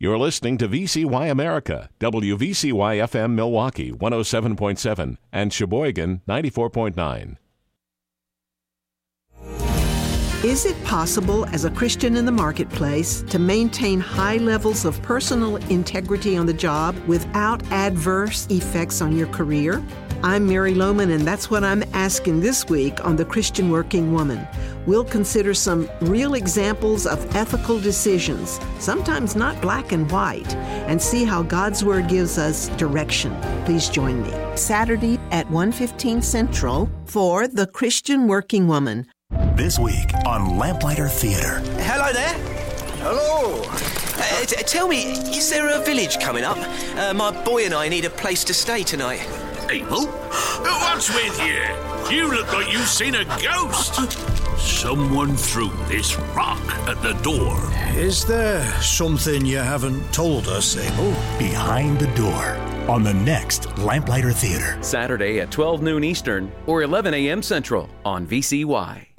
You're listening to VCY America, WVCY-FM Milwaukee 107.7 and Sheboygan 94.9. Is it possible as a Christian in the marketplace to maintain high levels of personal integrity on the job without adverse effects on your career? I'm Mary Lohman, and that's what I'm asking this week on The Christian Working Woman. We'll consider some real examples of ethical decisions, sometimes not black and white, and see how God's Word gives us direction. Please join me Saturday at 1:15 Central for The Christian Working Woman. This week on Lamplighter Theater. Hello there. Hello. Tell me, is there a village coming up? My boy and I need a place to stay tonight. Abel? What's with you? You look like you've seen a ghost. Someone threw this rock at the door. Is there something you haven't told us, Abel? Behind the Door on the next Lamplighter Theater. Saturday at 12 noon Eastern or 11 a.m. Central on VCY.